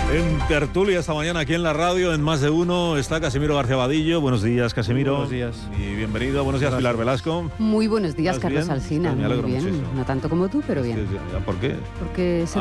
En tertulia esta mañana aquí en la radio, en Más de Uno, está Casimiro García Vadillo. Buenos días, Casimiro. Buenos días. Y bienvenido. Buenos días, Pilar Velasco. Muy buenos días, ¿Estás Carlos bien? Alsina. Me alegro Muy bien. muchísimo. No tanto como tú, pero bien. ¿Por qué? Porque